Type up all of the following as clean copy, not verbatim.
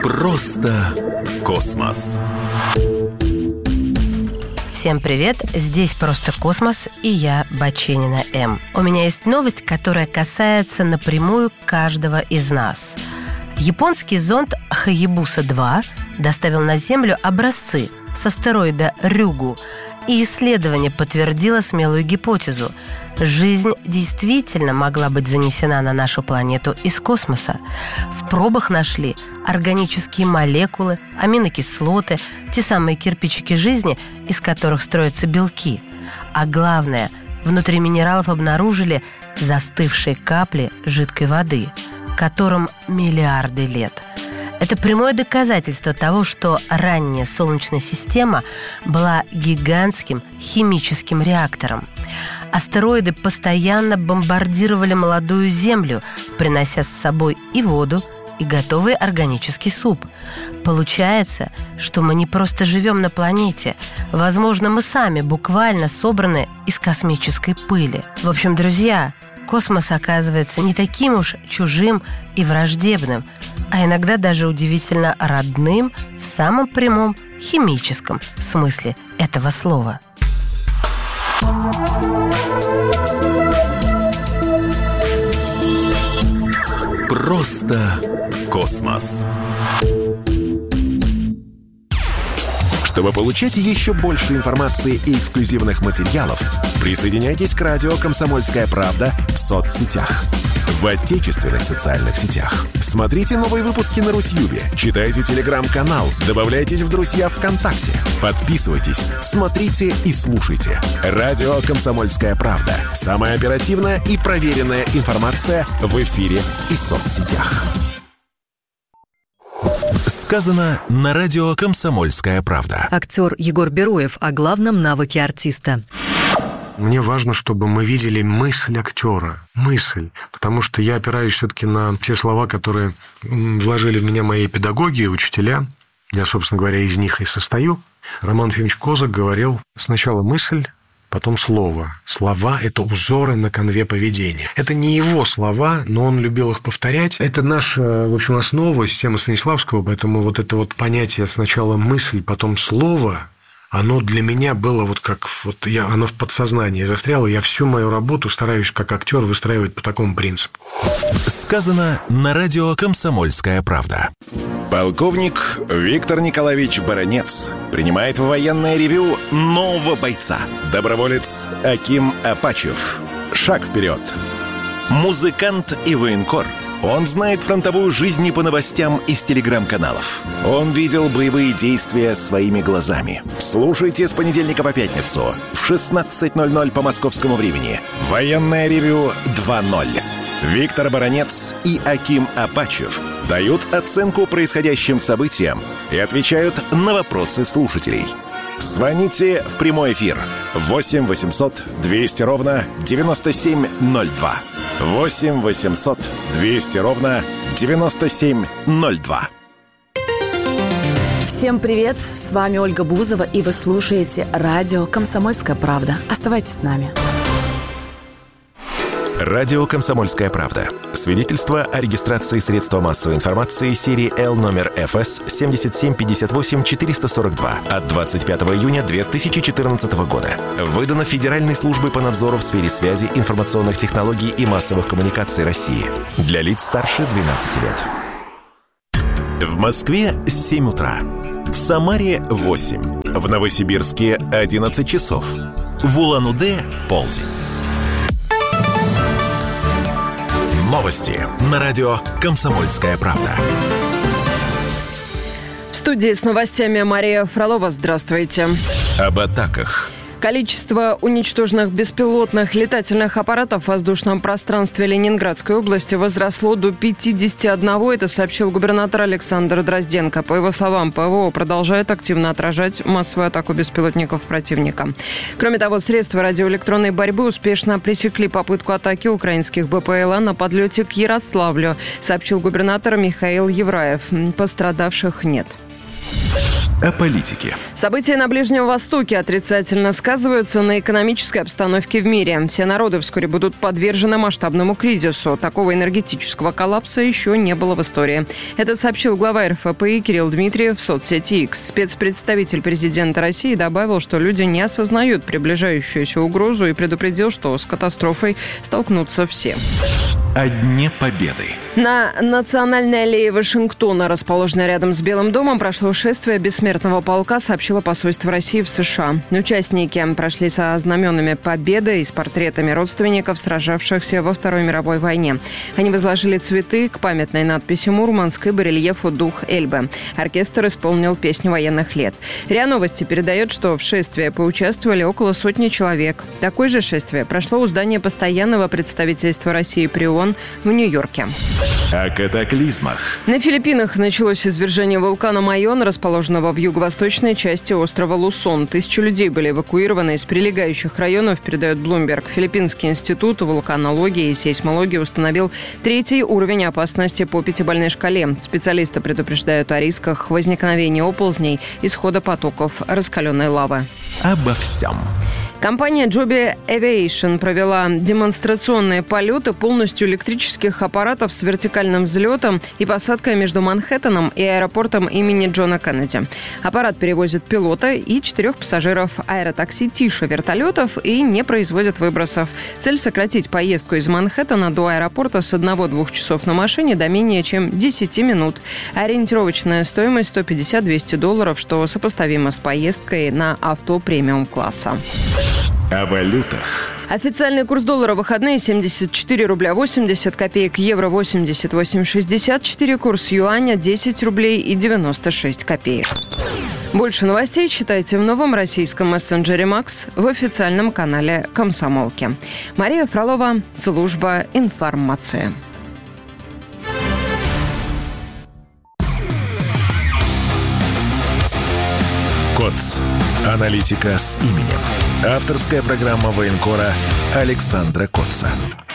Просто космос. Всем привет, здесь «Просто космос» и я, Баченина М. У меня есть новость, которая касается напрямую каждого из нас. Японский зонд Хаябуса-2 доставил на Землю образцы с астероида Рюгу, и исследование подтвердило смелую гипотезу. Жизнь действительно могла быть занесена на нашу планету из космоса. В пробах нашли органические молекулы, аминокислоты, те самые кирпичики жизни, из которых строятся белки. А главное, внутри минералов обнаружили застывшие капли жидкой воды, которым миллиарды лет. Это прямое доказательство того, что ранняя Солнечная система была гигантским химическим реактором. Астероиды постоянно бомбардировали молодую Землю, принося с собой и воду, и готовый органический суп. Получается, что мы не просто живем на планете. Возможно, мы сами буквально собраны из космической пыли. В общем, друзья, космос оказывается не таким уж чужим и враждебным, а иногда даже удивительно родным в самом прямом химическом смысле этого слова. Просто космос. Чтобы получать еще больше информации и эксклюзивных материалов, присоединяйтесь к радио «Комсомольская правда» в соцсетях. В отечественных социальных сетях. Смотрите новые выпуски на Рутьюбе, читайте телеграм-канал, добавляйтесь в друзья ВКонтакте, подписывайтесь, смотрите и слушайте. Радио «Комсомольская правда». Самая оперативная и проверенная информация в эфире и соцсетях. Сказано на радио «Комсомольская правда». Актер Егор Бероев о главном навыке артиста. Мне важно, чтобы мы видели мысль актера. Мысль. Потому что я опираюсь все-таки на те слова, которые вложили в меня мои педагоги, учителя. Я, собственно говоря, из них и состою. Роман Ефимович Козак говорил: сначала мысль, потом слово. Слова – это узоры на канве поведения. Это не его слова, но он любил их повторять. Это наша, в общем, основа, система Станиславского. Поэтому вот это вот понятие сначала мысль, потом слово, оно для меня было оно в подсознании застряло. Я всю мою работу стараюсь как актер выстраивать по такому принципу. Сказано на радио «Комсомольская правда». Полковник Виктор Николаевич Баранец принимает в военное ревью нового бойца. Доброволец Аким Апачев. Шаг вперед. Музыкант и военкор. Он знает фронтовую жизнь не по новостям из телеграм-каналов. Он видел боевые действия своими глазами. Слушайте с понедельника по пятницу в 16:00 по московскому времени. Военное ревью 2.0. Виктор Баранец и Аким Апачев дают оценку происходящим событиям и отвечают на вопросы слушателей. Звоните в прямой эфир 8 800 200 ровно 9702. 8 800 200 ровно 9702. Всем привет! С вами Ольга Бузова, и вы слушаете радио «Комсомольская правда». Оставайтесь с нами. Радио «Комсомольская правда». Свидетельство о регистрации средства массовой информации серии Л номер ФС 7758-442 от 25 июня 2014 года. Выдано Федеральной службой по надзору в сфере связи, информационных технологий и массовых коммуникаций России. Для лиц старше 12 лет. В Москве 7 утра. В Самаре 8. В Новосибирске 11 часов. В Улан-Удэ полдень. Новости на радио «Комсомольская правда». В студии с новостями Мария Фролова. Здравствуйте. Об атаках. Количество уничтоженных беспилотных летательных аппаратов в воздушном пространстве Ленинградской области возросло до 51. Это сообщил губернатор Александр Дрозденко. По его словам, ПВО продолжает активно отражать массовую атаку беспилотников противника. Кроме того, средства радиоэлектронной борьбы успешно пресекли попытку атаки украинских БПЛА на подлете к Ярославлю, сообщил губернатор Михаил Евраев. Пострадавших нет. О политике. События на Ближнем Востоке отрицательно сказываются на экономической обстановке в мире. Все народы вскоре будут подвержены масштабному кризису. Такого энергетического коллапса еще не было в истории. Это сообщил глава РФПИ Кирилл Дмитриев в соцсети X. Спецпредставитель президента России добавил, что люди не осознают приближающуюся угрозу и предупредил, что с катастрофой столкнутся все. О Дне Победы. На Национальной аллее Вашингтона, расположенной рядом с Белым домом, прошло шествие Бессмертного полка, сообщило посольство России в США. Участники прошли со знаменами Победы и с портретами родственников, сражавшихся во Второй мировой войне. Они возложили цветы к памятной надписи «Мурманск» и барельефу «Дух Эльбы». Оркестр исполнил песню военных лет. РИА Новости передает, что в шествии поучаствовали около 100 человек. Такое же шествие прошло у здания постоянного представительства России при ООН в Нью-Йорке. О катаклизмах. На Филиппинах началось извержение вулкана Майон, расположенного в юго-восточной части острова Лусон. 1000 людей были эвакуированы из прилегающих районов, передает Bloomberg. Филиппинский институт вулканологии и сейсмологии установил 3-й уровень опасности по 5-бальной шкале. Специалисты предупреждают о рисках возникновения оползней и схода потоков раскаленной лавы. Обо всем. Компания Joby Aviation провела демонстрационные полеты полностью электрических аппаратов с вертикальным взлетом и посадкой между Манхэттеном и аэропортом имени Джона Кеннеди. Аппарат перевозит пилота и 4 пассажиров. Аэротакси тише вертолетов и не производит выбросов. Цель — сократить поездку из Манхэттена до аэропорта с 1-2 часов на машине до менее чем 10 минут. Ориентировочная стоимость $150-200, что сопоставимо с поездкой на авто премиум-класса. О валютах. Официальный курс доллара в выходные 74 рубля 80 копеек, евро 88,64, курс юаня 10 рублей и 96 копеек. Больше новостей читайте в новом российском мессенджере «Макс» в официальном канале «Комсомолки». Мария Фролова, служба информации. КОЦ. Аналитика с именем. Авторская программа военкора Александра Котца.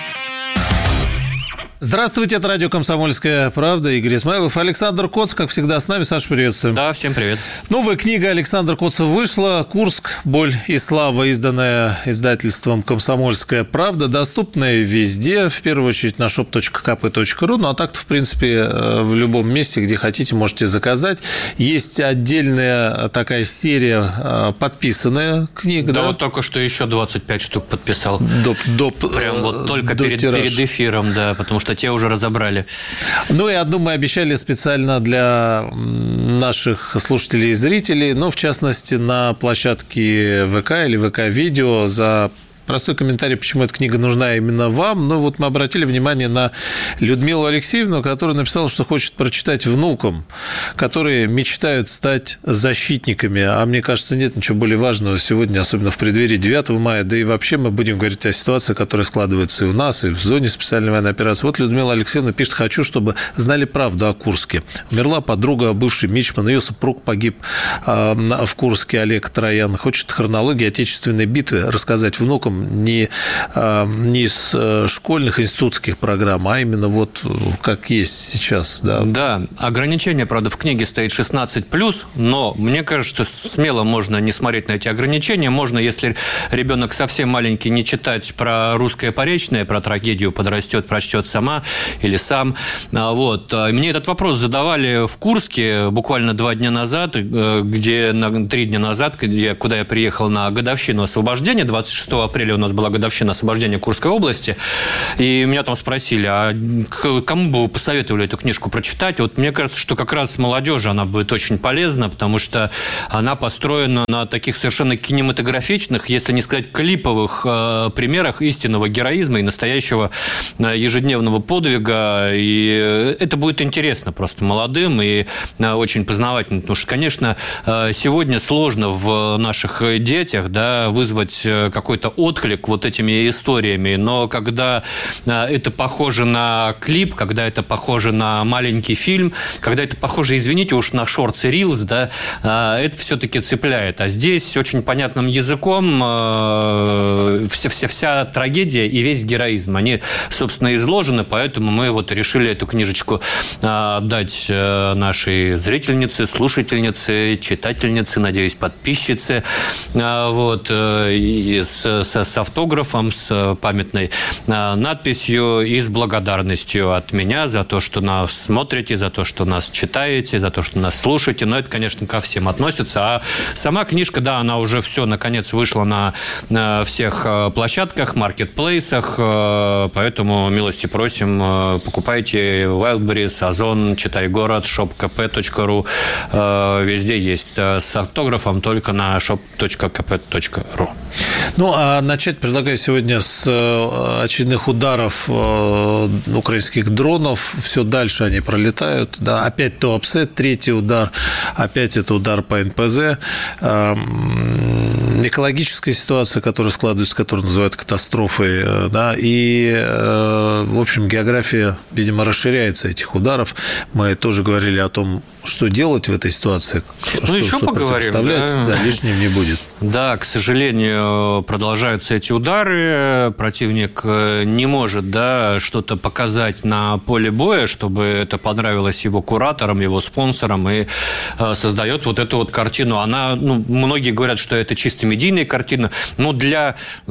Здравствуйте, это радио «Комсомольская правда». Игорь Измайлов, Александр Коц, как всегда, с нами. Саша, приветствуем. Да, всем привет. Новая книга Александра Котца вышла. «Курск. Боль и слава», изданная издательством «Комсомольская правда», доступная везде, в первую очередь на shop.kp.ru. Ну, а так-то, в принципе, в любом месте, где хотите, можете заказать. Есть отдельная такая серия, подписанная книга. Да, вот только что еще 25 штук подписал. Прям вот только перед эфиром, да, потому что те уже разобрали. Ну и одну мы обещали специально для наших слушателей и зрителей, ну, в частности, на площадке ВК или ВК-видео за простой комментарий, почему эта книга нужна именно вам. Ну, вот мы обратили внимание на Людмилу Алексеевну, которая написала, что хочет прочитать внукам, которые мечтают стать защитниками. А мне кажется, нет ничего более важного сегодня, особенно в преддверии 9 мая. Да и вообще мы будем говорить о ситуации, которая складывается и у нас, и в зоне специальной военной операции. Вот Людмила Алексеевна пишет: хочу, чтобы знали правду о Курске. Умерла подруга, бывший мичман, ее супруг погиб в Курске, Олег Троян. Хочет хронологию Отечественной битвы рассказать внукам не из школьных, институтских программ, а именно вот как есть сейчас. Да, да, ограничение, правда, в книге стоит 16+, но мне кажется, смело можно не смотреть на эти ограничения. Можно, если ребенок совсем маленький, не читать про русское поречное, про трагедию «Подрастет, прочтет сама» или «Сам». Вот. Мне этот вопрос задавали в Курске буквально 2 дня назад, 3 дня назад, куда я приехал на годовщину освобождения, 26 апреля у нас была годовщина освобождения Курской области, и меня там спросили, а кому бы вы посоветовали эту книжку прочитать? Вот мне кажется, что как раз молодежи она будет очень полезна, потому что она построена на таких совершенно кинематографичных, если не сказать клиповых примерах истинного героизма и настоящего ежедневного подвига, и это будет интересно просто молодым и очень познавательно, потому что, конечно, сегодня сложно в наших детях, да, вызвать какой-то отклик отклик вот этими историями. Но когда это похоже на клип, когда это похоже на маленький фильм, когда это похоже, извините уж, на шортс и рилс, да, это все-таки цепляет. А здесь очень понятным языком вся трагедия и весь героизм. Они, собственно, изложены, поэтому мы вот решили эту книжечку отдать нашей зрительнице, слушательнице, читательнице, надеюсь, подписчице. Вот, и с автографом, с памятной надписью и с благодарностью от меня за то, что нас смотрите, за то, что нас читаете, за то, что нас слушаете. Но это, конечно, ко всем относится. А сама книжка, да, она уже все, наконец, вышла на всех площадках, маркетплейсах. Поэтому милости просим, покупайте Wildberries, Озон, Читай город, shop.kp.ru. Везде есть с автографом, только на shop.kp.ru. Ну, а начать предлагаю сегодня с очередных ударов украинских дронов. Все дальше они пролетают. Да, опять Туапсе, третий удар. Опять это удар по НПЗ. Экологическая ситуация, которая складывается, которую называют катастрофой. Да, и, в общем, география, видимо, расширяется этих ударов. Мы тоже говорили о том, что делать в этой ситуации. Ну, еще поговорим. Да, лишним не будет. Да, к сожалению, продолжаются эти удары. Противник не может, да, что-то показать на поле боя, чтобы это понравилось его кураторам, его спонсорам, и создает вот эту вот картину. Она, ну, многие говорят, что это чисто медийная картина, но для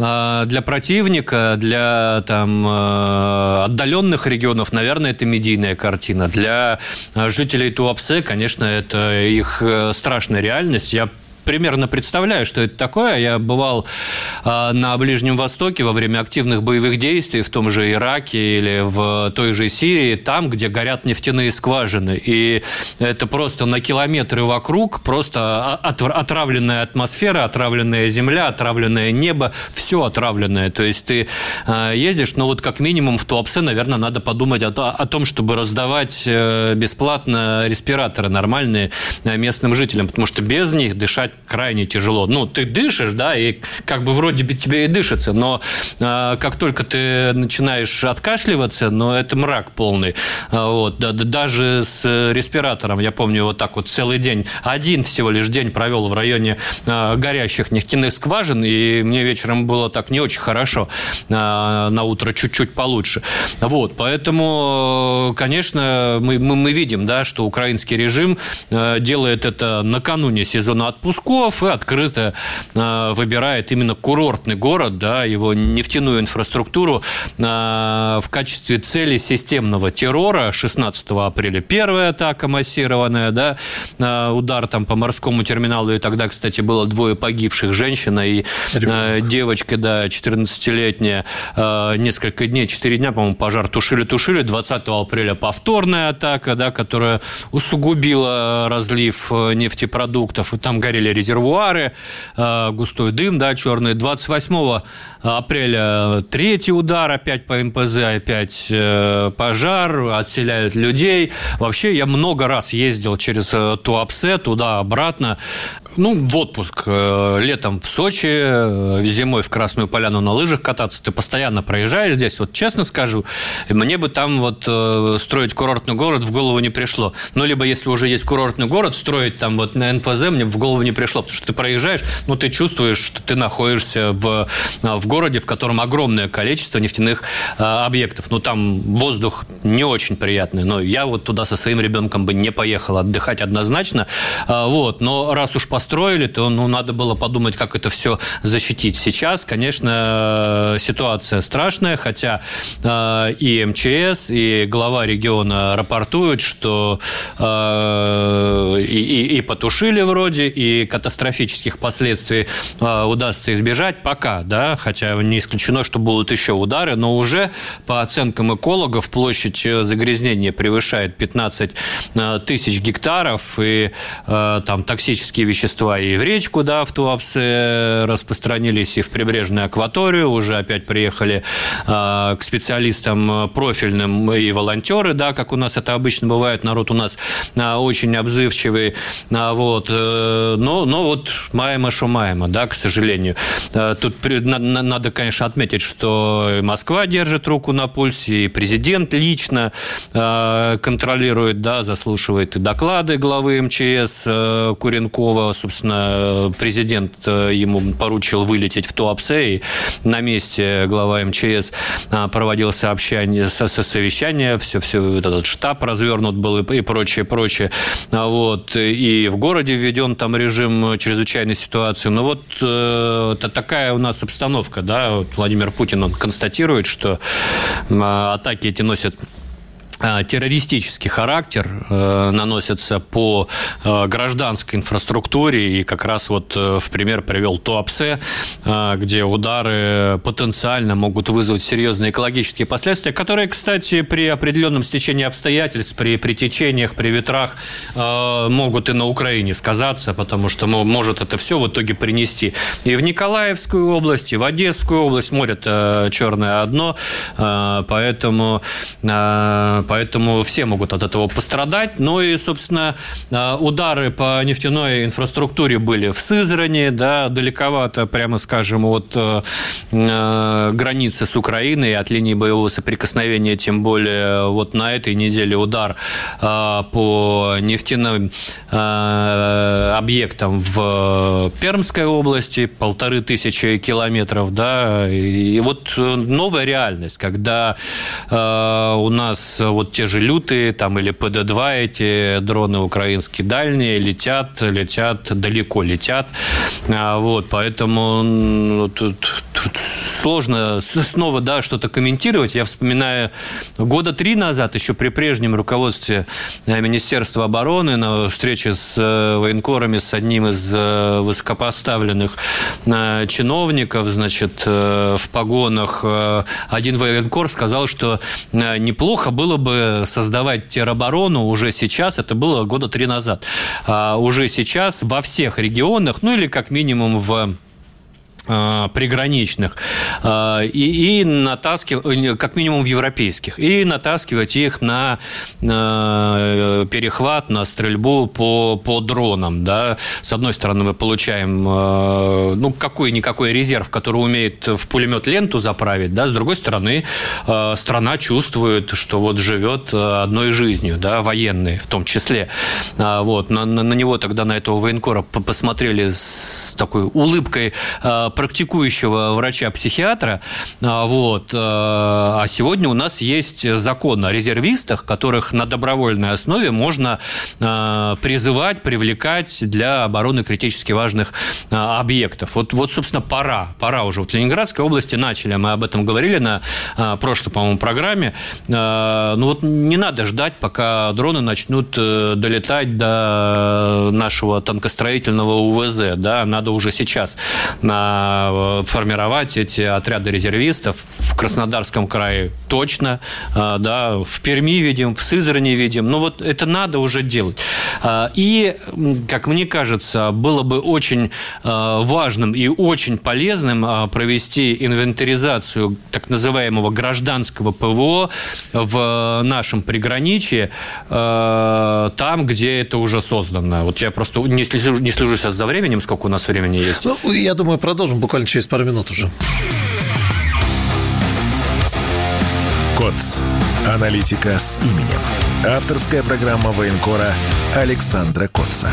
противника, для там отдаленных регионов, наверное, это медийная картина. Для жителей Туапсе, конечно, это их страшная реальность. Я примерно представляю, что это такое. Я бывал на Ближнем Востоке во время активных боевых действий в том же Ираке или в той же Сирии, там, где горят нефтяные скважины. И это просто на километры вокруг, просто отравленная атмосфера, отравленная земля, отравленное небо, все отравленное. То есть ты ездишь, но вот как минимум в Туапсе, наверное, надо подумать о том, чтобы раздавать бесплатно респираторы нормальные местным жителям, потому что без них дышать крайне тяжело. Ну, ты дышишь, да, и как бы вроде бы тебе и дышится, но как только ты начинаешь откашливаться, но это мрак полный. Вот. Даже с респиратором, я помню, вот так вот целый день, один всего лишь день провел в районе горящих нефтяных скважин, и мне вечером было так не очень хорошо, на утро чуть-чуть получше. Вот. Поэтому, конечно, мы видим, да, что украинский режим делает это накануне сезона отпусков и открыто выбирает именно курортный город, да, его нефтяную инфраструктуру в качестве цели системного террора. 16 апреля первая атака массированная, да, удар там по морскому терминалу, и тогда, кстати, было 2 погибших, женщина и девочка, да, 14-летняя, несколько дней, 4 дня, по-моему, пожар тушили. 20 апреля повторная атака, да, которая усугубила разлив нефтепродуктов, и там горели резервуары, густой дым, да, черный. 28 апреля третий удар, опять по НПЗ, опять пожар, отселяют людей. Вообще, я много раз ездил через Туапсе, туда-обратно, ну, в отпуск, летом в Сочи, зимой в Красную Поляну на лыжах кататься. Ты постоянно проезжаешь здесь, вот честно скажу, мне бы там вот строить курортный город в голову не пришло. Ну, либо если уже есть курортный город, строить там вот на НПЗ мне в голову не пришло, потому что ты проезжаешь, ну, ты чувствуешь, что ты находишься в городе, в котором огромное количество нефтяных объектов. Ну, там воздух не очень приятный, но я вот туда со своим ребенком бы не поехал отдыхать однозначно. Вот, но раз уж построили, то, ну, надо было подумать, как это все защитить. Сейчас, конечно, ситуация страшная, хотя и МЧС, и глава региона рапортуют, что и потушили вроде, и катастрофических последствий удастся избежать пока, да, хотя не исключено, что будут еще удары, но уже по оценкам экологов площадь загрязнения превышает 15 тысяч гектаров, и там токсические вещества и в речку, да, в Туапсе распространились, и в прибрежную акваторию. Уже опять приехали к специалистам профильным и волонтеры, да, как у нас это обычно бывает. Народ у нас очень отзывчивый перспективой. Вот. Но вот маемо шо маемо, да, к сожалению. Тут надо, конечно, отметить, что и Москва держит руку на пульсе, и президент лично контролирует, да, заслушивает и доклады главы МЧС Куренкова. Собственно, президент ему поручил вылететь в Туапсе, и на месте глава МЧС проводил совещание, все этот штаб развернут был и прочее. Вот. И в городе введен там режим чрезвычайной ситуации. Но вот это такая у нас обстановка, да. Вот Владимир Путин, он констатирует, что атаки эти носят террористический характер, наносятся по гражданской инфраструктуре, и как раз вот в пример привел Туапсе, где удары потенциально могут вызвать серьезные экологические последствия, которые, кстати, при определенном стечении обстоятельств, при течениях, при ветрах могут и на Украине сказаться, потому что может это все в итоге принести и в Николаевскую область, и в Одесскую область. Море-то черное одно, поэтому все могут от этого пострадать. Ну и, собственно, удары по нефтяной инфраструктуре были в Сызрани, да, далековато, прямо скажем, от границы с Украиной, от линии боевого соприкосновения, тем более вот на этой неделе удар по нефтяным объектам в Пермской области, 1500 километров, да, и вот новая реальность, когда у нас вот те же лютые, там, или ПД-2, эти дроны украинские дальние, летят, далеко летят. Вот, поэтому тут сложно снова, да, что-то комментировать. Я вспоминаю, 3 года назад, еще при прежнем руководстве Министерства обороны, на встрече с военкорами, с одним из высокопоставленных чиновников, значит, в погонах, один военкор сказал, что неплохо было бы создавать тероборону уже сейчас, это было 3 года назад, уже сейчас во всех регионах, ну или как минимум в приграничных, и натаскивать, как минимум в европейских, и натаскивать их на перехват, на стрельбу по дронам. Да. С одной стороны, мы получаем какой-никакой резерв, который умеет в пулемет ленту заправить, да. С другой стороны, страна чувствует, что вот живет одной жизнью, да, военной в том числе. Вот. На него тогда, на этого военкора, посмотрели с такой улыбкой практикующего врача-психиатра. Вот. А сегодня у нас есть закон о резервистах, которых на добровольной основе можно призывать, привлекать для обороны критически важных объектов. Вот, собственно, пора уже. Вот в Ленинградской области начали, мы об этом говорили на прошлой, по-моему, программе. Ну вот не надо ждать, пока дроны начнут долетать до нашего танкостроительного УВЗ. Да? Надо уже сейчас формировать эти отряды резервистов. В Краснодарском крае точно, да, в Перми видим, в Сызрани видим. Но вот это надо уже делать. И, как мне кажется, было бы очень важным и очень полезным провести инвентаризацию так называемого гражданского ПВО в нашем приграничье, там, где это уже создано. Вот я просто не слежу сейчас за временем, сколько у нас времени есть. Ну, я думаю, продолжим буквально через пару минут уже. КОЦ. Аналитика с именем. Авторская программа военкора Александра Котца.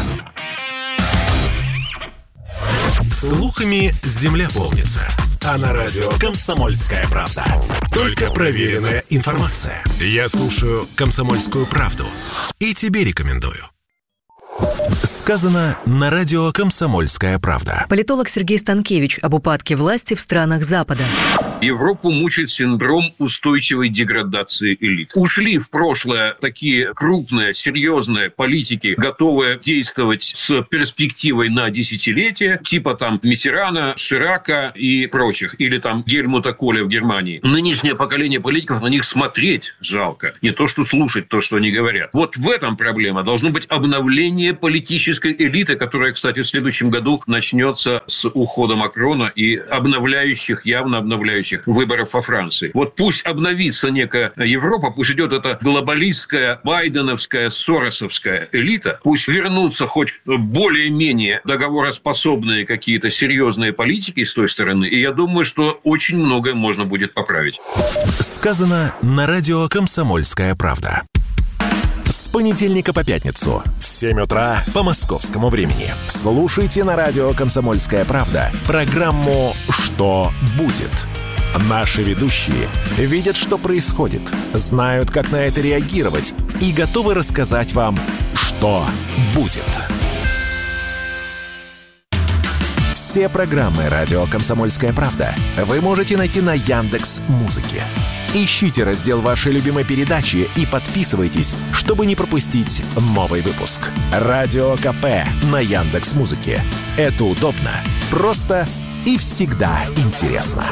Слухами земля полнится. А на радио «Комсомольская правда». Только проверенная информация. Я слушаю «Комсомольскую правду» и тебе рекомендую. Сказано на радио «Комсомольская правда». Политолог Сергей Станкевич об упадке власти в странах Запада. Европу мучает синдром устойчивой деградации элит. Ушли в прошлое такие крупные, серьезные политики, готовые действовать с перспективой на десятилетия, типа там Миттерана, Ширака и прочих, или там Гельмута Коля в Германии. Нынешнее поколение политиков, на них смотреть жалко. Не то, что слушать то, что они говорят. Вот в этом проблема. Должно быть обновление политической элиты, которая, кстати, в следующем году начнется с ухода Макрона и явно обновляющих предстоящих выборов во Франции. Вот пусть обновится некая Европа, пусть идет эта глобалистская, байденовская, соросовская элита, пусть вернутся хоть более-менее договороспособные какие-то серьезные политики с той стороны, и я думаю, что очень многое можно будет поправить. Сказано на радио «Комсомольская правда». С понедельника по пятницу в 7 утра по московскому времени. Слушайте на радио «Комсомольская правда» программу «Что будет?». Наши ведущие видят, что происходит, знают, как на это реагировать и готовы рассказать вам, что будет. Все программы радио «Комсомольская правда» вы можете найти на Яндекс.Музыке. Ищите раздел вашей любимой передачи и подписывайтесь, чтобы не пропустить новый выпуск. Радио КП на Яндекс.Музыке. Это удобно, просто и всегда интересно.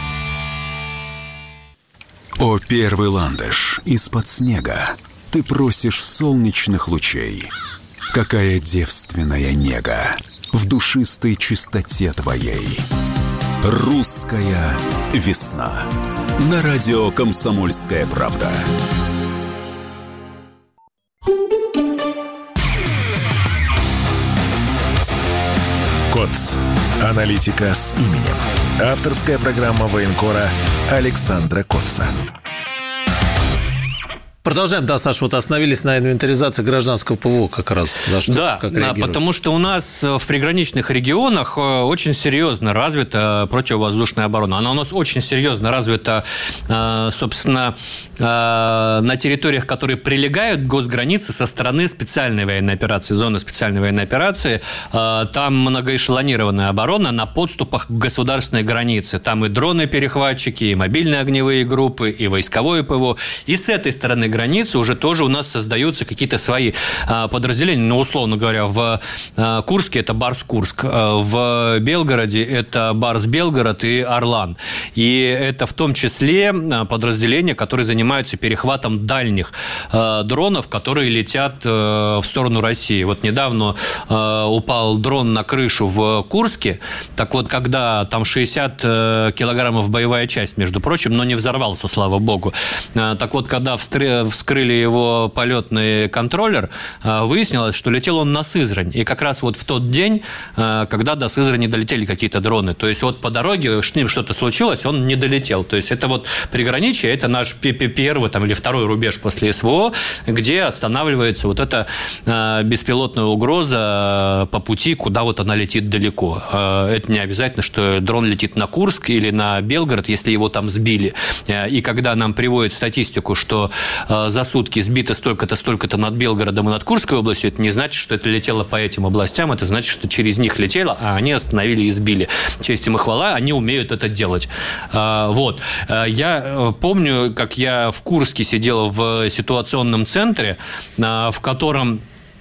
О, первый ландыш из-под снега, ты просишь солнечных лучей. Какая девственная нега в душистой чистоте твоей. Русская весна. На радио «Комсомольская правда». КОЦ. Аналитика с именем. Авторская программа военкора Александра Коца. Продолжаем, да, Саша, вот остановились на инвентаризации гражданского ПВО как раз. Да, потому что у нас в приграничных регионах очень серьезно развита противовоздушная оборона. Она у нас очень серьезно развита, собственно, на территориях, которые прилегают к госгранице со стороны специальной военной операции, зоны специальной военной операции. Там многоэшелонированная оборона на подступах к государственной границе. Там и дроны-перехватчики, и мобильные огневые группы, и войсковое ПВО. И с этой стороны границы уже тоже у нас создаются какие-то свои подразделения. Ну, условно говоря, в Курске это Барс-Курск, в Белгороде это Барс-Белгород и Орлан. И это в том числе подразделения, которые занимаются перехватом дальних дронов, которые летят в сторону России. Вот недавно упал дрон на крышу в Курске. Так вот, когда там 60 килограммов боевая часть, между прочим, но не взорвался, слава богу. Так вот, когда вскрыли его полетный контроллер, выяснилось, что летел он на Сызрань. И как раз вот в тот день, когда до Сызрани долетели какие-то дроны. То есть вот по дороге с ним что-то случилось, он не долетел. То есть это вот приграничье, это наш первый там, или второй рубеж после СВО, где останавливается вот эта беспилотная угроза по пути, куда вот она летит далеко. Это не обязательно, что дрон летит на Курск или на Белгород, если его там сбили. И когда нам приводят статистику, что за сутки сбито столько-то над Белгородом и над Курской областью, это не значит, что это летело по этим областям, это значит, что через них летело, а они остановили и сбили. Честь им и хвала, они умеют это делать. Вот. Я помню, как я в Курске сидел в ситуационном центре, в котором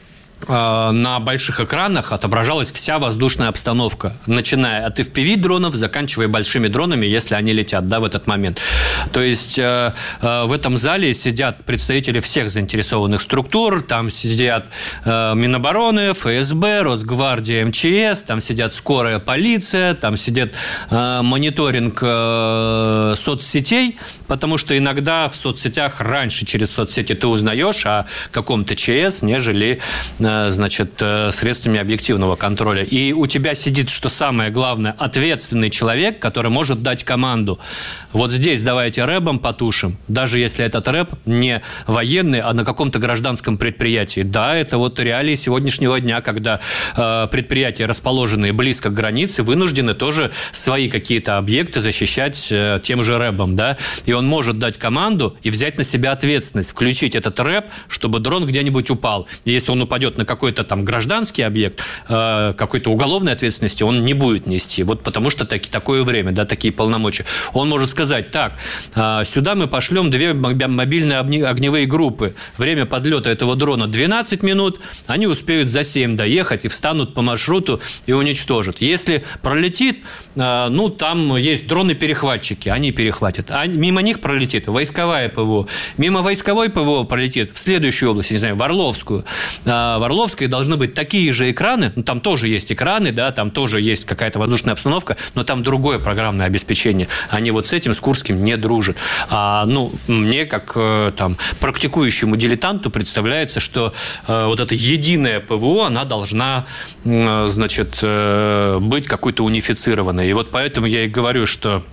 на больших экранах отображалась вся воздушная обстановка, начиная от FPV-дронов, заканчивая большими дронами, если они летят, да, в этот момент. То есть в этом зале сидят представители всех заинтересованных структур, там сидят Минобороны, ФСБ, Росгвардия, МЧС, там сидят скорая полиция, там сидит мониторинг соцсетей, потому что иногда в соцсетях раньше через соцсети ты узнаешь о каком-то ЧС, нежели значит, средствами объективного контроля. И у тебя сидит, что самое главное, ответственный человек, который может дать команду. Вот здесь давайте рэбом потушим, даже если этот рэб не военный, а на каком-то гражданском предприятии. Да, это вот реалии сегодняшнего дня, когда предприятия, расположенные близко к границе, вынуждены тоже свои какие-то объекты защищать тем же рэбом, да, и он может дать команду и взять на себя ответственность, включить этот рэб, чтобы дрон где-нибудь упал. И если он упадет на какой-то там гражданский объект, какой-то уголовной ответственности он не будет нести. Вот потому что такое время, да, такие полномочия. Он может сказать: так, сюда мы пошлем 2 мобильные огневые группы. Время подлета этого дрона 12 минут, они успеют за 7 доехать и встанут по маршруту и уничтожат. Если пролетит, ну, там есть дроны-перехватчики, они перехватят. А мимо них пролетит войсковая ПВО. Мимо войсковой ПВО пролетит в следующую область, не знаю, в Орловскую. В Орловской должны быть такие же экраны, там тоже есть экраны, да, там тоже есть какая-то воздушная обстановка, но там другое программное обеспечение. Они вот с этим, с Курским, не дружат. Мне, как там практикующему дилетанту, представляется, что вот эта единая ПВО, она должна, значит, быть какой-то унифицированной. И вот поэтому я и говорю, что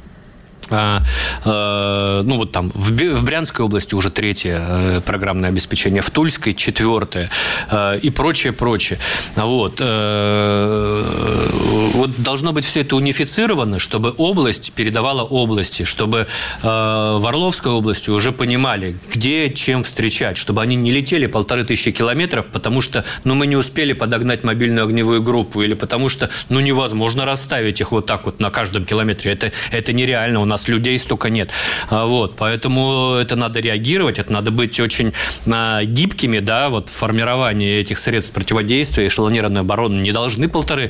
в Брянской области уже 3-е программное обеспечение, в Тульской 4-е и прочее. Вот должно быть все это унифицировано, чтобы область передавала области, чтобы в Орловской области уже понимали, где чем встречать, чтобы они не летели 1500 километров, потому что мы не успели подогнать мобильную огневую группу, или потому что невозможно расставить их вот так вот на каждом километре. Это нереально, у нас людей столько нет. Вот, поэтому это надо реагировать, это надо быть очень гибкими, да, вот в формировании этих средств противодействия. Эшелонированной обороны не должны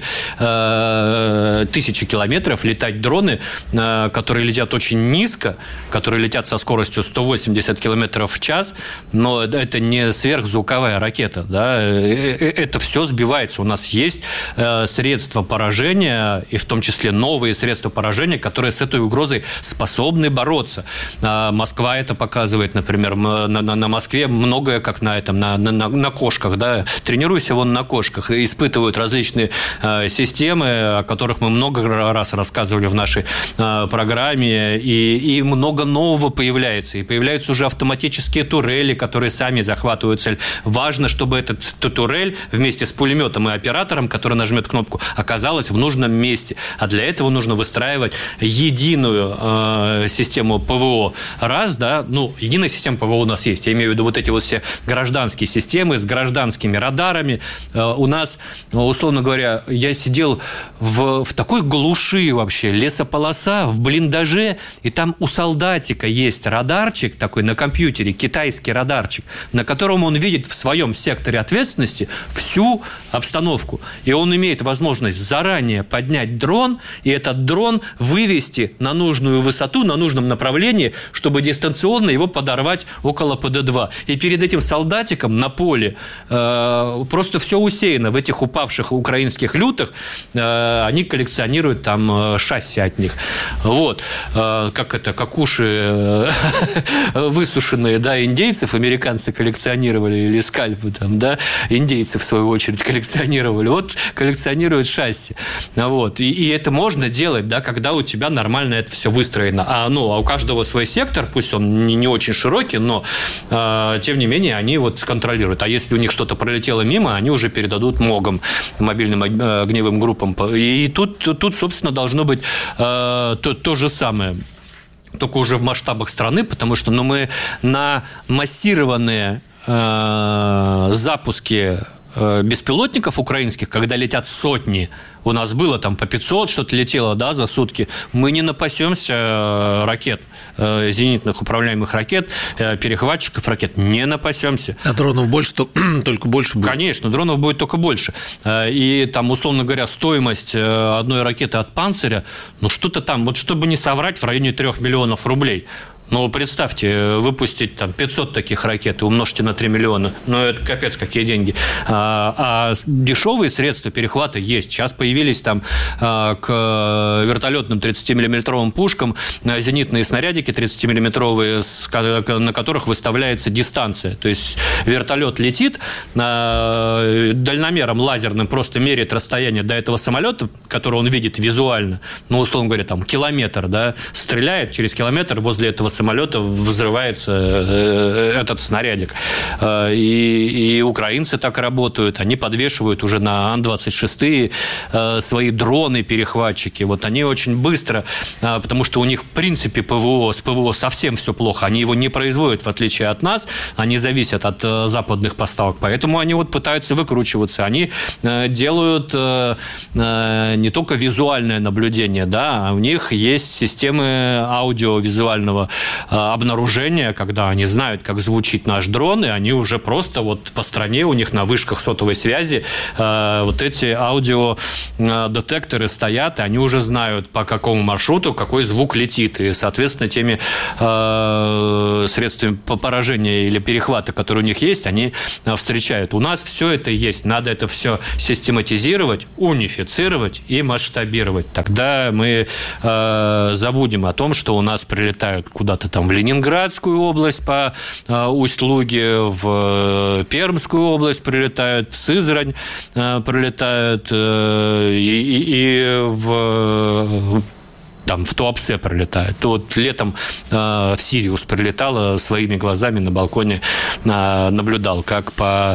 1500 километров летать дроны, которые летят очень низко, которые летят со скоростью 180 километров в час, но это не сверхзвуковая ракета, да, это все сбивается. У нас есть средства поражения, и в том числе новые средства поражения, которые с этой угрозой способны бороться. Москва это показывает, например, на Москве многое, как на кошках, да, тренируйся на кошках, и испытывают различные системы, о которых мы много раз рассказывали в нашей программе, и много нового появляется, и появляются уже автоматические турели, которые сами захватывают цель. Важно, чтобы этот турель вместе с пулеметом и оператором, который нажмет кнопку, оказалась в нужном месте, а для этого нужно выстраивать единую систему ПВО. Единая система ПВО у нас есть. Я имею в виду вот эти вот все гражданские системы с гражданскими радарами. У нас, условно говоря, я сидел в такой глуши вообще, лесополоса, в блиндаже, и там у солдатика есть радарчик такой на компьютере, китайский радарчик, на котором он видит в своем секторе ответственности всю обстановку. И он имеет возможность заранее поднять дрон, и этот дрон вывести на нужную высоту, на нужном направлении, чтобы дистанционно его подорвать около ПД-2. И перед этим солдатиком на поле просто все усеяно в этих упавших украинских лютах. Они коллекционируют там шасси от них. Вот. Как уши высушенные, да, индейцев американцы коллекционировали, или скальпы там, да, индейцы в свою очередь коллекционировали. Вот коллекционируют шасси. Вот. И это можно делать, да, когда у тебя нормально это все выстроено. А у каждого свой сектор, пусть он не очень широкий, но тем не менее они вот контролируют. А если у них что-то пролетело мимо, они уже передадут МОГам, мобильным огневым группам. И тут собственно, должно быть то же самое. Только уже в масштабах страны, потому что мы на массированные запуски беспилотников украинских, когда летят сотни, у нас было там по 500 что-то летело, да, за сутки, мы не напасемся ракет, зенитных управляемых ракет, перехватчиков ракет, не напасемся. А дронов больше, только больше будет? Конечно, дронов будет только больше. И там, условно говоря, стоимость одной ракеты от «Панциря», что-то там, вот чтобы не соврать, в районе 3 миллионов рублей. Представьте, выпустить там 500 таких ракет и умножьте на 3 миллиона. Это капец, какие деньги. А дешевые средства перехвата есть. Сейчас появились там к вертолетным 30-миллиметровым пушкам зенитные снарядики 30-миллиметровые, на которых выставляется дистанция. То есть вертолет летит, дальномером лазерным просто меряет расстояние до этого самолета, который он видит визуально, условно говоря, там километр, да, стреляет через километр, возле этого самолета взрывается этот снарядик. И украинцы так работают. Они подвешивают уже на Ан-26 свои дроны-перехватчики. Вот они очень быстро, потому что у них, в принципе, с ПВО совсем все плохо. Они его не производят, в отличие от нас. Они зависят от западных поставок. Поэтому они пытаются выкручиваться. Они делают не только визуальное наблюдение, да, а у них есть системы аудиовизуального обнаружения, когда они знают, как звучит наш дрон, и они уже просто вот по стране, у них на вышках сотовой связи вот эти аудиодетекторы стоят, и они уже знают, по какому маршруту какой звук летит. И, соответственно, теми средствами поражения или перехвата, которые у них есть, они встречают. У нас все это есть. Надо это все систематизировать, унифицировать и масштабировать. Тогда мы забудем о том, что у нас прилетают куда-то там в Ленинградскую область по Усть-Луге, в Пермскую область прилетают, в Сызрань прилетают и в Туапсе прилетает. Вот летом в Сириус прилетало, своими глазами на балконе наблюдал, как там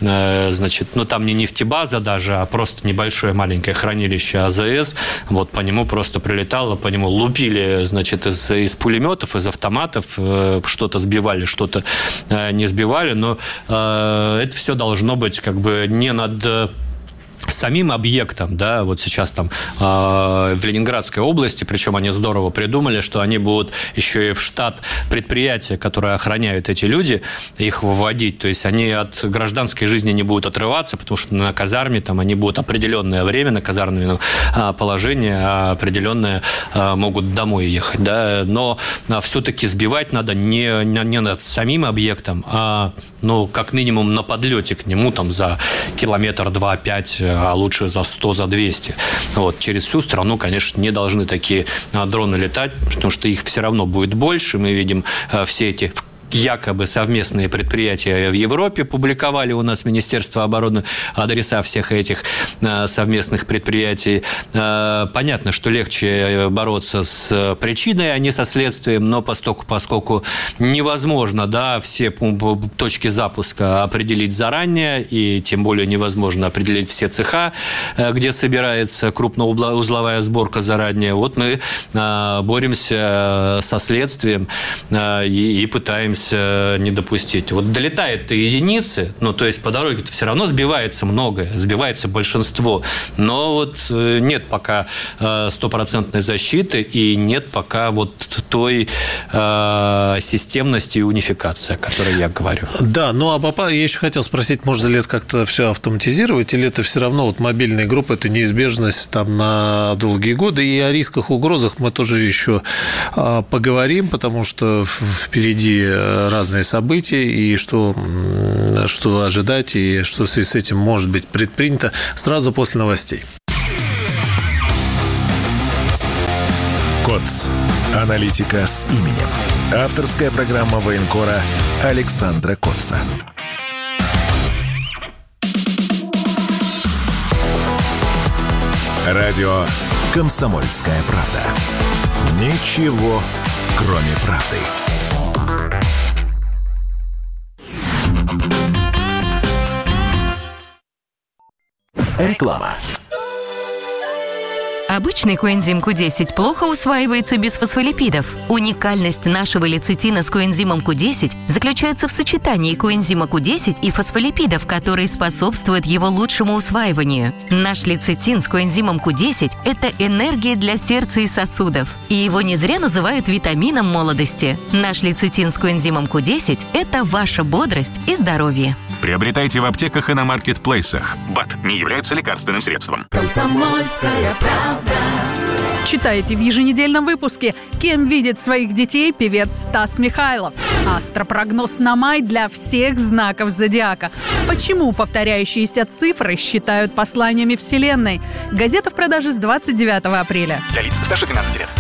не нефтебаза даже, а просто небольшое маленькое хранилище АЗС, вот по нему просто прилетало, по нему лупили, из пулеметов, из автоматов, что-то сбивали, что-то не сбивали, но это все должно быть как бы не над самим объектом, да, вот сейчас там в Ленинградской области, причем они здорово придумали, что они будут еще и в штат предприятия, которые охраняют эти люди, их выводить, то есть они от гражданской жизни не будут отрываться, потому что на казарме там они будут определенное время на казарменном положении, а определенное могут домой ехать, да, но все-таки сбивать надо не над самим объектом, а как минимум на подлете к нему там за километр, 2-5, а лучше за 100, за 200. Вот. Через всю страну, конечно, не должны такие дроны летать, потому что их все равно будет больше. Мы видим все эти якобы совместные предприятия в Европе, публиковали у нас Министерство обороны адреса всех этих совместных предприятий. Понятно, что легче бороться с причиной, а не со следствием, но поскольку невозможно, да, все точки запуска определить заранее, и тем более невозможно определить все цеха, где собирается крупноузловая сборка заранее, вот мы боремся со следствием и пытаемся не допустить. Вот долетает единицы, то есть по дороге-то все равно сбивается многое, сбивается большинство, но вот нет пока стопроцентной защиты и нет пока вот той системности и унификации, о которой я говорю. Да, я еще хотел спросить, можно ли это как-то все автоматизировать, или это все равно мобильные группы, это неизбежность там на долгие годы, и о рисках, угрозах мы тоже еще поговорим, потому что впереди разные события, и что ожидать, и что в связи с этим может быть предпринято сразу после новостей. КОЦ. Аналитика с именем. Авторская программа военкора Александра Коца. Радио «Комсомольская правда». Ничего, кроме правды. Реклама. Обычный коэнзим Q10 плохо усваивается без фосфолипидов. Уникальность нашего лецитина с коэнзимом Q10 заключается в сочетании коэнзима Q10 и фосфолипидов, которые способствуют его лучшему усваиванию. Наш лецитин с коэнзимом Q10 – это энергия для сердца и сосудов. И его не зря называют витамином молодости. Наш лецитин с коэнзимом Q10 – это ваша бодрость и здоровье. Приобретайте в аптеках и на маркетплейсах. БАД не является лекарственным средством. Комсомольская правда. Читайте в еженедельном выпуске, кем видит своих детей певец Стас Михайлов. Астропрогноз на май для всех знаков зодиака. Почему повторяющиеся цифры считают посланиями Вселенной? Газета в продаже с 29 апреля. Для лиц старше 12 лет.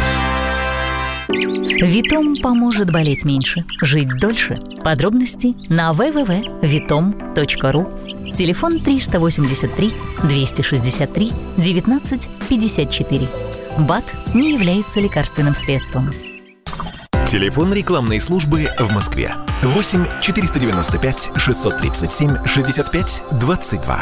Витом поможет болеть меньше, жить дольше. Подробности на www.vitom.ru. Телефон 383 263 19 54. БАД не является лекарственным средством. Телефон рекламной службы в Москве 8 495 637 65 22.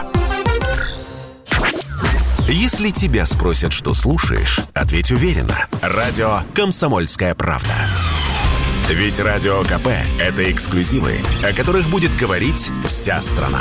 Если тебя спросят, что слушаешь, ответь уверенно. Радио «Комсомольская правда». Ведь Радио КП – это эксклюзивы, о которых будет говорить вся страна.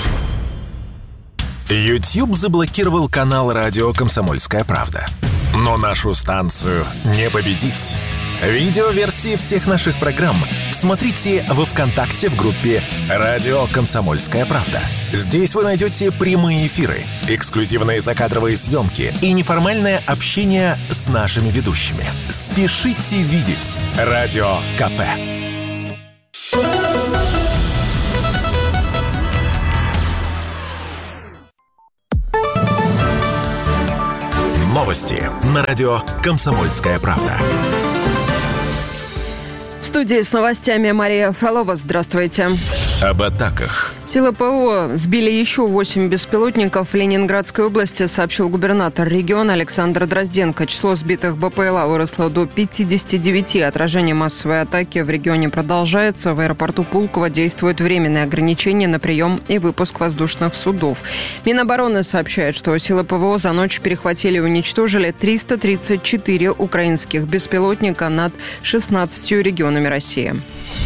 YouTube заблокировал канал «Радио «Комсомольская правда». Но нашу станцию не победить. Видеоверсии всех наших программ смотрите во ВКонтакте в группе «Радио Комсомольская правда». Здесь вы найдете прямые эфиры, эксклюзивные закадровые съемки и неформальное общение с нашими ведущими. Спешите видеть Радио КП. Новости на радио «Комсомольская правда». В студии с новостями Мария Фролова. Здравствуйте. Об атаках. Силы ПВО сбили еще 8 беспилотников в Ленинградской области, сообщил губернатор региона Александр Дрозденко. Число сбитых БПЛА выросло до 59. Отражение массовой атаки в регионе продолжается. В аэропорту Пулково действуют временные ограничения на прием и выпуск воздушных судов. Минобороны сообщает, что силы ПВО за ночь перехватили и уничтожили 334 украинских беспилотника над 16 регионами России.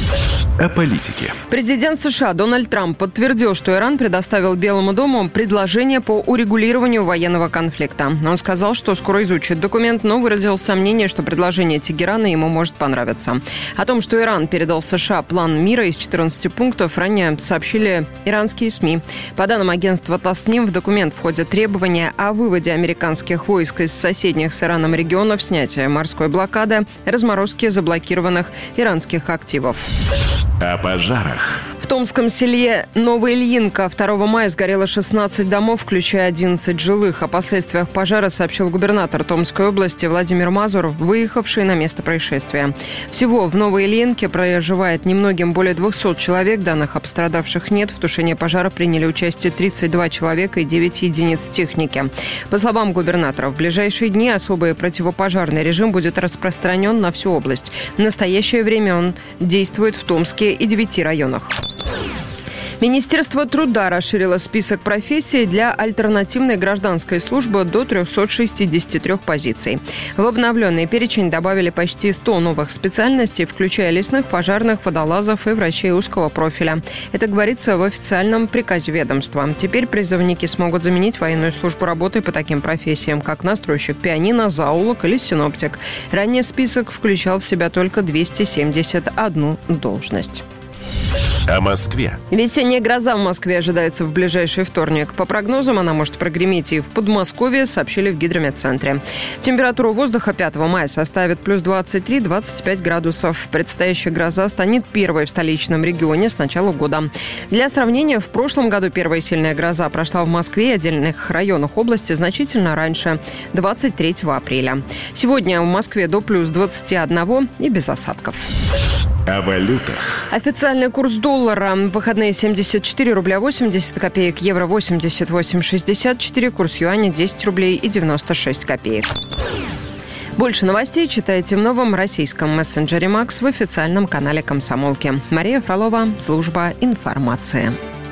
О политике. Президент США Дональд Трамп подтвердил, что Иран предоставил Белому дому предложение по урегулированию военного конфликта. Он сказал, что скоро изучит документ, но выразил сомнение, что предложение Тегерана ему может понравиться. О том, что Иран передал США план мира из 14 пунктов, ранее сообщили иранские СМИ. По данным агентства Тасним, в документ входят требования о выводе американских войск из соседних с Ираном регионов, снятия морской блокады, разморозки заблокированных иранских активов. О пожарах. В Томском селе Новоильинка 2 мая сгорело 16 домов, включая 11 жилых. О последствиях пожара сообщил губернатор Томской области Владимир Мазур, выехавший на место происшествия. Всего в Новоильинке проживает немногим более 200 человек. Данных о пострадавших нет. В тушении пожара приняли участие 32 человека и 9 единиц техники. По словам губернатора, в ближайшие дни особый противопожарный режим будет распространен на всю область. В настоящее время он действует в Томске и 9 районах. Министерство труда расширило список профессий для альтернативной гражданской службы до 363 позиций. В обновленный перечень добавили почти 100 новых специальностей, включая лесных, пожарных, водолазов и врачей узкого профиля. Это говорится в официальном приказе ведомства. Теперь призывники смогут заменить военную службу работой по таким профессиям, как настройщик пианино, зоолог или синоптик. Ранее список включал в себя только 271 должность. О Москве. Весенняя гроза в Москве ожидается в ближайший вторник. По прогнозам, она может прогреметь и в Подмосковье, сообщили в гидрометцентре. Температура воздуха 5 мая составит плюс 23-25 градусов. Предстоящая гроза станет первой в столичном регионе с начала года. Для сравнения, в прошлом году первая сильная гроза прошла в Москве и отдельных районах области значительно раньше, 23 апреля. Сегодня в Москве до плюс 21 и без осадков. О валютах. Официальный курс доллара в выходные 74 рубля 80 копеек, евро 88,64, курс юаня 10 рублей и 96 копеек. Больше новостей читайте в новом российском мессенджере «Макс» в официальном канале «Комсомолки». Мария Фролова, служба информации.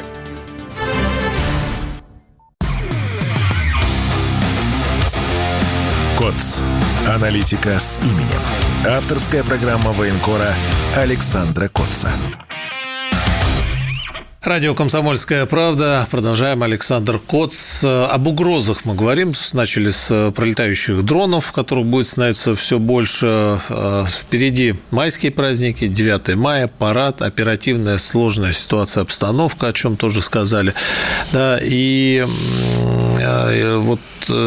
КОЦ. Аналитика с именем. Авторская программа военкора Александра Котца. Радио «Комсомольская правда». Продолжаем. Александр Коц. Об угрозах мы говорим. Начали с пролетающих дронов, которых будет становиться все больше. Впереди майские праздники, 9 мая, парад, оперативная сложная ситуация, обстановка, о чем тоже сказали. Да, и вот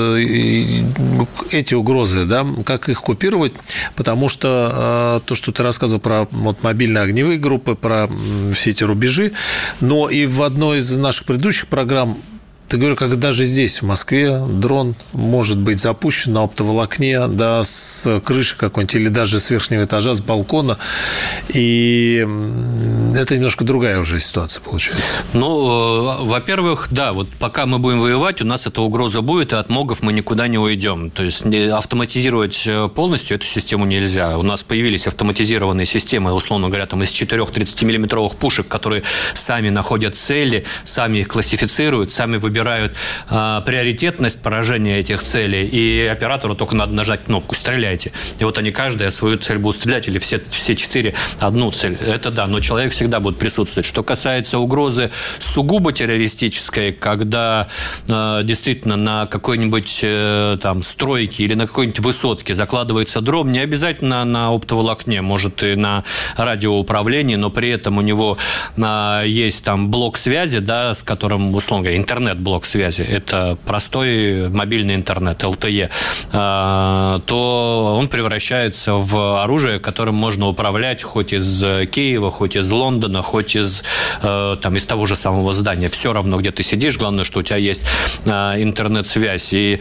эти угрозы, да, как их купировать, потому что то, что ты рассказывал про вот мобильные огневые группы, про все эти рубежи, но и в одной из наших предыдущих программ ты говоришь, как даже здесь, в Москве, дрон может быть запущен на оптоволокне, да, с крыши какой-нибудь, или даже с верхнего этажа, с балкона, и это немножко другая уже ситуация получается. Ну, во-первых, да, вот пока мы будем воевать, у нас эта угроза будет, и от МОГов мы никуда не уйдем. То есть автоматизировать полностью эту систему нельзя. У нас появились автоматизированные системы, условно говоря, там из 4 30-миллиметровых пушек, которые сами находят цели, сами их классифицируют, сами выбирают выбирают приоритетность поражения этих целей, и оператору только надо нажать кнопку «Стреляйте». И вот они каждая свою цель будут стрелять, или все 4 одну цель. Это да, но человек всегда будет присутствовать. Что касается угрозы сугубо террористической, когда действительно на какой-нибудь там стройке или на какой-нибудь высотке закладывается дрон, не обязательно на оптоволокне, может и на радиоуправлении, но при этом у него есть там блок связи, да, с которым, условно говоря, интернет-блок связи, это простой мобильный интернет, LTE, то он превращается в оружие, которым можно управлять хоть из Киева, хоть из Лондона, хоть из того же самого здания. Все равно, где ты сидишь, главное, что у тебя есть интернет-связь. И,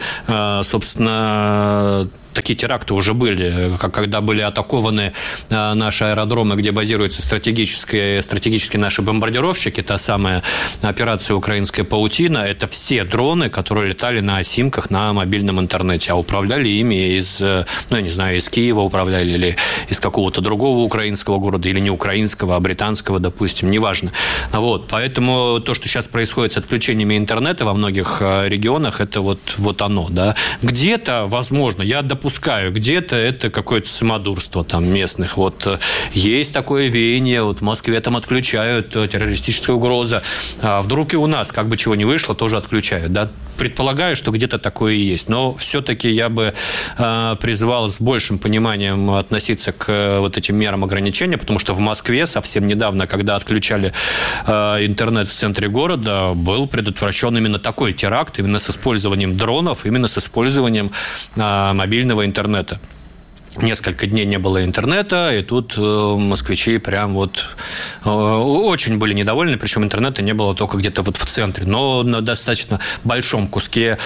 собственно, такие теракты уже были, когда были атакованы наши аэродромы, где базируются стратегические наши бомбардировщики, та самая операция «Украинская паутина», это все дроны, которые летали на осимках на мобильном интернете, а управляли ими из Киева управляли, или из какого-то другого украинского города, или не украинского, а британского, допустим, неважно. Вот, поэтому то, что сейчас происходит с отключениями интернета во многих регионах, это вот оно, да. Где-то, возможно, я допускаю, где-то это какое-то самодурство там местных. Вот есть такое веяние, вот в Москве там отключают, террористическая угроза. А вдруг и у нас, как бы чего не вышло, тоже отключают, да. Предполагаю, что где-то такое и есть. Но все-таки я бы призвал с большим пониманием относиться к вот этим мерам ограничения, потому что в Москве совсем недавно, когда отключали интернет в центре города, был предотвращен именно такой теракт, именно с использованием дронов, именно с использованием мобильного интернета. Несколько дней не было интернета, и тут москвичи прям очень были недовольны, причем интернета не было только где-то в центре, но на достаточно большом куске,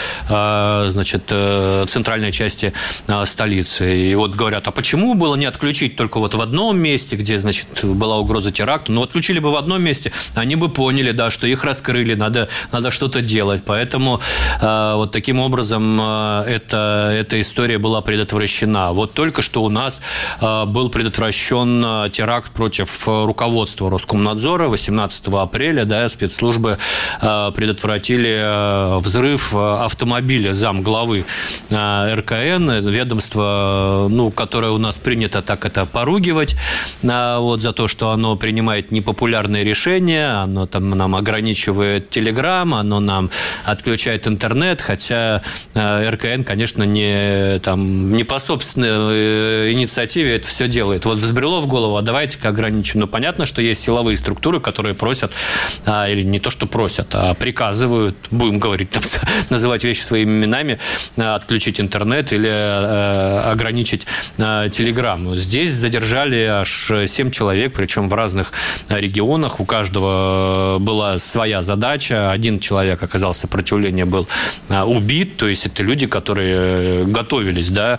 центральной части столицы. И вот говорят, а почему было не отключить только в одном месте, где, была угроза теракта? Ну, отключили бы в одном месте, они бы поняли, да, что их раскрыли, надо что-то делать. Поэтому таким образом эта история была предотвращена. Вот только что у нас был предотвращен теракт против руководства Роскомнадзора 18 апреля. Да, спецслужбы предотвратили взрыв автомобиля замглавы РКН, ведомство, которое у нас принято так это поругивать за то, что оно принимает непопулярные решения, оно там нам ограничивает Телеграм, оно нам отключает интернет, хотя РКН, конечно, не по собственной инициативе это все делает. Вот взбрело в голову, а давайте-ка ограничим. Ну, понятно, что есть силовые структуры, которые просят, или не то, что просят, а приказывают, будем говорить, называть вещи своими именами, отключить интернет или ограничить Телеграм. Здесь задержали аж 7 человек, причем в разных регионах. У каждого была своя задача. Один человек оказал сопротивление, был убит. То есть это люди, которые готовились, да,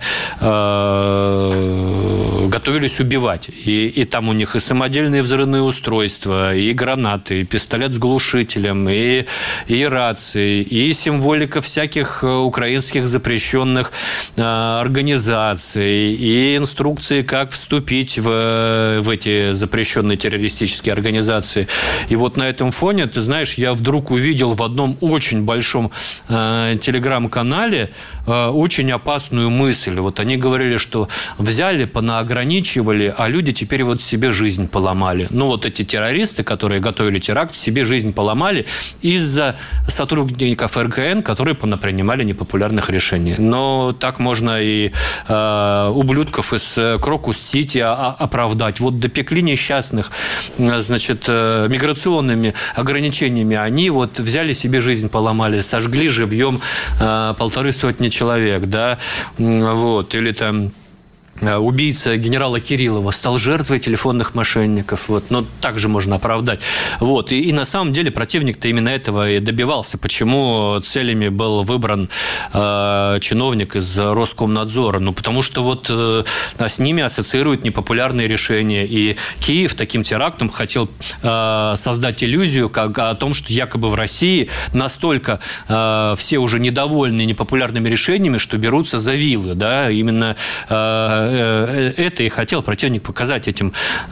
готовились убивать. И там у них и самодельные взрывные устройства, и гранаты, и пистолет с глушителем, и рации, и символика всяких украинских запрещенных организаций, и инструкции, как вступить в эти запрещенные террористические организации. И вот на этом фоне, ты знаешь, я вдруг увидел в одном очень большом телеграм-канале очень опасную мысль. Вот они говорили, что взяли, понаограничивали, а люди теперь себе жизнь поломали. Ну, вот эти террористы, которые готовили теракт, себе жизнь поломали из-за сотрудников РКН, которые принимали непопулярных решений. Но так можно и ублюдков из Крокус-Сити оправдать. Вот допекли несчастных, миграционными ограничениями. Они взяли себе жизнь, поломали, сожгли живьем 150 человек, да, или там убийца генерала Кириллова стал жертвой телефонных мошенников. Но также можно оправдать. И на самом деле противник-то именно этого и добивался. Почему целями был выбран чиновник из Роскомнадзора? Потому что с ними ассоциируют непопулярные решения. И Киев таким терактом хотел создать иллюзию о том, что якобы в России настолько все уже недовольны непопулярными решениями, что берутся за вилы. Да? Именно это и хотел противник показать этим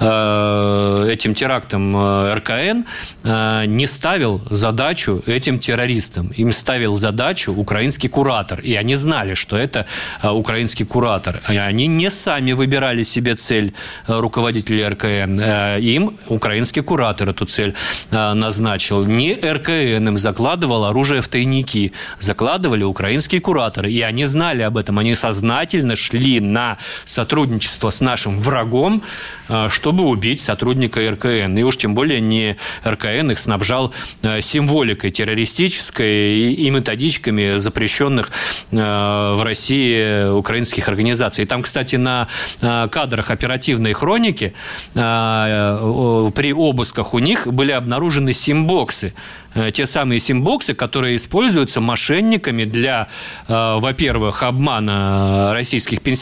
терактом РКН, не ставил задачу этим террористам. Им ставил задачу украинский куратор. И они знали, что это украинский куратор. И они не сами выбирали себе цель руководителей РКН. Им украинский куратор эту цель назначил. Не РКН им закладывал оружие в тайники. Закладывали украинские кураторы. И они знали об этом. Они сознательно шли на сотрудничество с нашим врагом, чтобы убить сотрудника РКН. И уж тем более не РКН их снабжал символикой террористической и методичками запрещенных в России украинских организаций. И там, кстати, на кадрах оперативной хроники при обысках у них были обнаружены симбоксы. Те самые симбоксы, которые используются мошенниками для, во-первых, обмана российских пенсионеров,